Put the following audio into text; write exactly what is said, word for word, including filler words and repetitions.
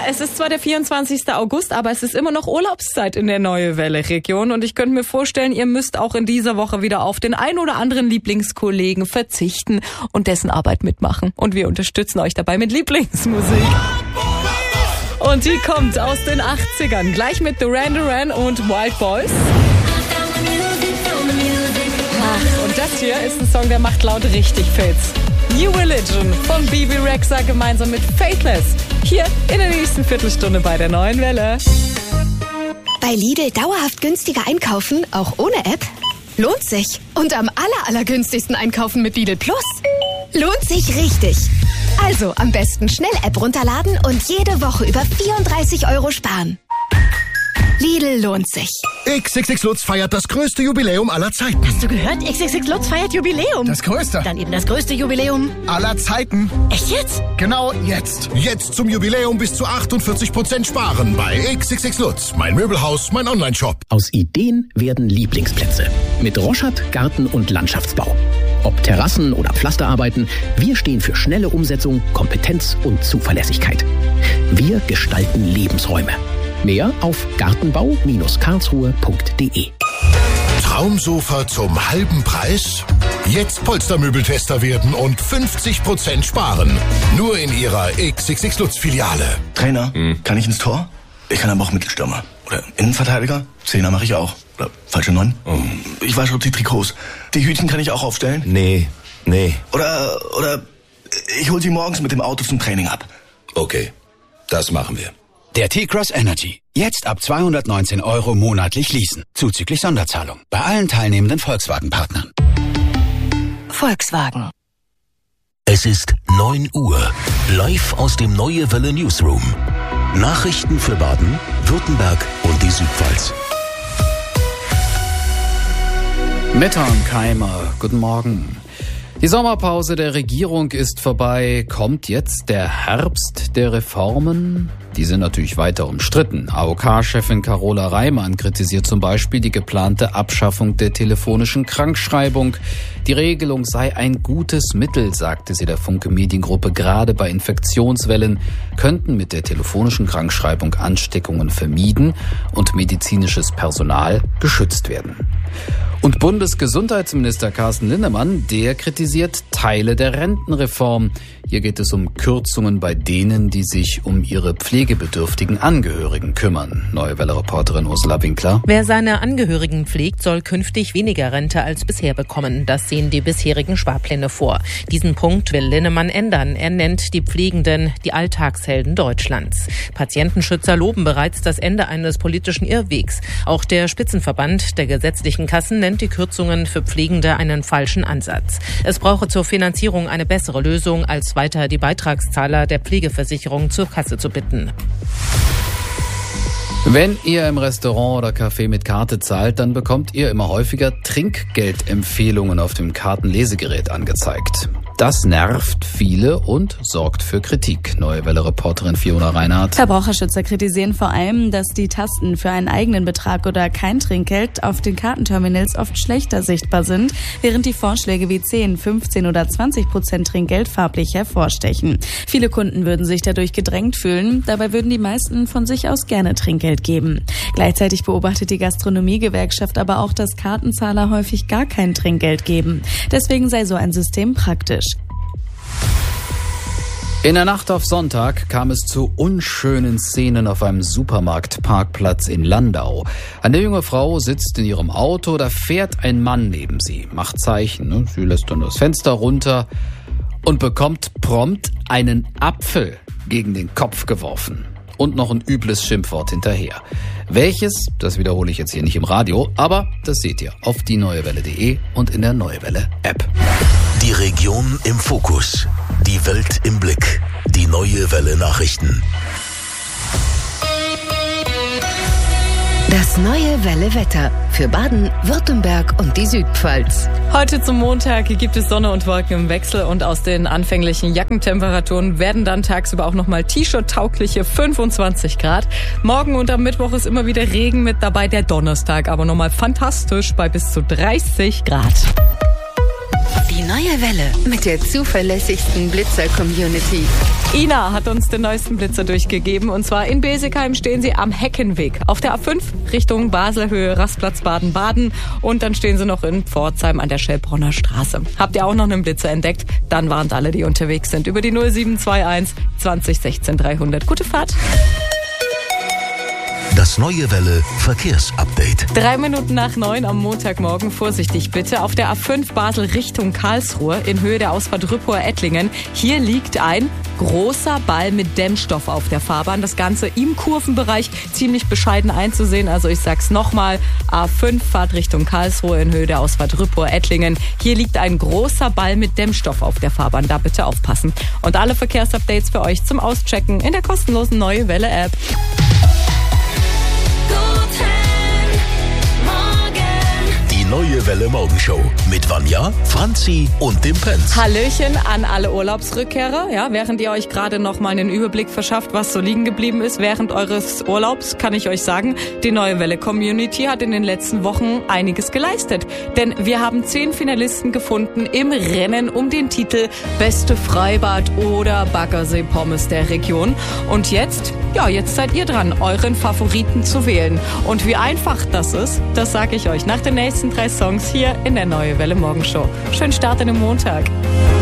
es ist zwar der vierundzwanzigster August, aber es ist immer noch Urlaubszeit in der Neue Welle-Region und ich könnte mir vorstellen, ihr müsst auch in dieser Woche wieder auf den ein oder anderen Lieblingskollegen verzichten und dessen Arbeit mitmachen. Und wir unterstützen euch dabei mit Lieblingsmusik. Und die kommt aus den achtzigern, gleich mit Duran Duran und Wild Boys. Ach, und das hier ist ein Song, der macht laut richtig Fits. New Religion von Bebe Rexha gemeinsam mit Faithless. Hier in der nächsten Viertelstunde bei der Neuen Welle. Bei Lidl dauerhaft günstiger einkaufen, auch ohne App? Lohnt sich. Und am aller, allergünstigsten einkaufen mit Lidl Plus? Lohnt sich richtig. Also am besten schnell App runterladen und jede Woche über vierunddreißig Euro sparen. Lidl lohnt sich. X X X Lutz feiert das größte Jubiläum aller Zeiten. Hast du gehört? X X X Lutz feiert Jubiläum. Das größte. Dann eben das größte Jubiläum aller Zeiten. Echt jetzt? Genau jetzt. Jetzt zum Jubiläum bis zu achtundvierzig Prozent sparen bei X X X Lutz. Mein Möbelhaus, mein Onlineshop. Aus Ideen werden Lieblingsplätze. Mit Roschat Garten- und Landschaftsbau. Ob Terrassen oder Pflasterarbeiten, wir stehen für schnelle Umsetzung, Kompetenz und Zuverlässigkeit. Wir gestalten Lebensräume. Mehr auf gartenbau Bindestrich karlsruhe punkt de. Traumsofa zum halben Preis? Jetzt Polstermöbeltester werden und fünfzig Prozent sparen. Nur in Ihrer X X X Lutz Filiale. Trainer, hm. kann ich ins Tor? Ich kann aber auch Mittelstürmer. Oder Innenverteidiger? Zehner mache ich auch. Oder falsche Neun? Oh. Ich wasche auch die Trikots. Die Hütchen kann ich auch aufstellen? Nee, nee. Oder, oder ich hol sie morgens mit dem Auto zum Training ab. Okay, das machen wir. Der T-Cross Energy. Jetzt ab zweihundertneunzehn Euro monatlich leasen. Zuzüglich Sonderzahlung. Bei allen teilnehmenden Volkswagen-Partnern. Volkswagen. Es ist neun Uhr. Live aus dem Neue Welle Newsroom. Nachrichten für Baden, Württemberg und die Südpfalz. Metan Keimer, guten Morgen. Die Sommerpause der Regierung ist vorbei. Kommt jetzt der Herbst der Reformen? Die sind natürlich weiter umstritten. A O K-Chefin Carola Reimann kritisiert zum Beispiel die geplante Abschaffung der telefonischen Krankschreibung. Die Regelung sei ein gutes Mittel, sagte sie der Funke Mediengruppe. Gerade bei Infektionswellen könnten mit der telefonischen Krankschreibung Ansteckungen vermieden und medizinisches Personal geschützt werden. Und Bundesgesundheitsminister Carsten Linnemann, der kritisiert Teile der Rentenreform. Hier geht es um Kürzungen bei denen, die sich um ihre pflegebedürftigen Angehörigen kümmern. Neue Welle-Reporterin Ursula Winkler. Wer seine Angehörigen pflegt, soll künftig weniger Rente als bisher bekommen. Das sehen die bisherigen Sparpläne vor. Diesen Punkt will Linnemann ändern. Er nennt die Pflegenden die Alltagshelden Deutschlands. Patientenschützer loben bereits das Ende eines politischen Irrwegs. Auch der Spitzenverband der gesetzlichen Kassen nennt die Kürzungen für Pflegende einen falschen Ansatz. Es brauche zur Finanzierung eine bessere Lösung, als weiter die Beitragszahler der Pflegeversicherung zur Kasse zu bitten. Wenn ihr im Restaurant oder Café mit Karte zahlt, dann bekommt ihr immer häufiger Trinkgeldempfehlungen auf dem Kartenlesegerät angezeigt. Das nervt viele und sorgt für Kritik. Neue Welle-Reporterin Fiona Reinhardt. Verbraucherschützer kritisieren vor allem, dass die Tasten für einen eigenen Betrag oder kein Trinkgeld auf den Kartenterminals oft schlechter sichtbar sind, während die Vorschläge wie zehn, fünfzehn oder zwanzig Prozent Trinkgeld farblich hervorstechen. Viele Kunden würden sich dadurch gedrängt fühlen. Dabei würden die meisten von sich aus gerne Trinkgeld geben. Gleichzeitig beobachtet die Gastronomiegewerkschaft aber auch, dass Kartenzahler häufig gar kein Trinkgeld geben. Deswegen sei so ein System praktisch. In der Nacht auf Sonntag kam es zu unschönen Szenen auf einem Supermarktparkplatz in Landau. Eine junge Frau sitzt in ihrem Auto, da fährt ein Mann neben sie, macht Zeichen. Sie lässt dann das Fenster runter und bekommt prompt einen Apfel gegen den Kopf geworfen. Und noch ein übles Schimpfwort hinterher. Welches, das wiederhole ich jetzt hier nicht im Radio, aber das seht ihr auf die neuewelle punkt de und in der Neue Welle App. Die Region im Fokus, die Welt im Blick, die Neue Welle Nachrichten. Das Neue Welle Wetter für Baden, Württemberg und die Südpfalz. Heute zum Montag gibt es Sonne und Wolken im Wechsel und aus den anfänglichen Jackentemperaturen werden dann tagsüber auch nochmal T-Shirt-taugliche fünfundzwanzig Grad. Morgen und am Mittwoch ist immer wieder Regen mit dabei, der Donnerstag aber nochmal fantastisch bei bis zu dreißig Grad. Die Die neue Welle mit der zuverlässigsten Blitzer-Community. Ina hat uns den neuesten Blitzer durchgegeben. Und zwar in Besigheim stehen sie am Heckenweg. Auf der A fünf Richtung Baselhöhe, Rastplatz Baden-Baden. Und dann stehen sie noch in Pforzheim an der Schellbronner Straße. Habt ihr auch noch einen Blitzer entdeckt? Dann warnt alle, die unterwegs sind. Über die null sieben zwei eins zwanzig sechzehn dreihundert. Gute Fahrt. Das neue Welle Verkehrsupdate. Drei Minuten nach neun am Montagmorgen. Vorsichtig bitte. Auf der A fünf Basel Richtung Karlsruhe in Höhe der Ausfahrt Rüppower-Ettlingen. Hier liegt ein großer Ball mit Dämmstoff auf der Fahrbahn. Das Ganze im Kurvenbereich ziemlich bescheiden einzusehen. Also ich sag's nochmal. A fünf Fahrt Richtung Karlsruhe in Höhe der Ausfahrt Rüppower-Ettlingen. Hier liegt ein großer Ball mit Dämmstoff auf der Fahrbahn. Da bitte aufpassen. Und alle Verkehrsupdates für euch zum Auschecken in der kostenlosen Neue Welle App. Neue Welle Morgenshow mit Vanja, Franzi und dem Prinz. Hallöchen an alle Urlaubsrückkehrer. Ja, während ihr euch gerade noch mal einen Überblick verschafft, was so liegen geblieben ist während eures Urlaubs, kann ich euch sagen, die Neue Welle Community hat in den letzten Wochen einiges geleistet. Denn wir haben zehn Finalisten gefunden im Rennen um den Titel Beste Freibad oder Baggersee Pommes der Region. Und jetzt, ja, jetzt seid ihr dran, euren Favoriten zu wählen. Und wie einfach das ist, das sage ich euch nach den nächsten drei Songs hier in der Neue Welle Morgenshow. Schönen Start in den Montag.